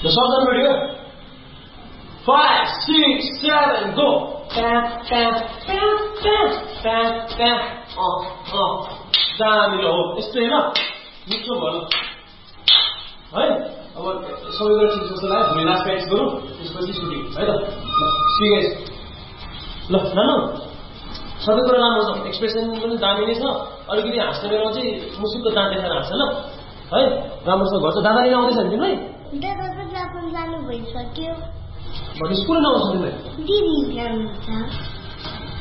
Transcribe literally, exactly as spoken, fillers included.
ल सबजना रेडी हो five six seven go tap tap tap tap tap tap a a दामी हो यस्तै ल मिठो भयो है अब सबै गरे ठिक जस्तो लाग्यो हामी लास्ट प्र्याक्टिस गरौँ त्यसपछि सुटिङ है त ल सी गाइस ल नानु सबै कुरा राम्रो छ एक्सप्रेसन पनि दामी नै छ अलिकति हाँस्ने बेलामा चाहिँ मुसुकको दाँत देखाएर हाँस्छ ल है राम्रोसँग गर्छ दादा लिन आउँदैछ नि तिमीलाई दादा त जापान जानु भइसक्यो भोलि स्कुल नआउँछ तिमीलाई दिदी जान्छ